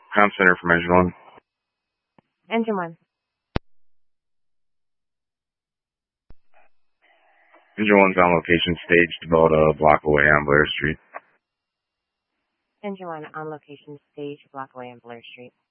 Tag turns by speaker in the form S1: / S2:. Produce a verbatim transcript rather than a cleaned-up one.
S1: Comm Center from Engine one.
S2: Engine one.
S1: Engine one's on location, staged about a block away on Blair Street.
S2: Engine one on location, stage, block away on Blair Street.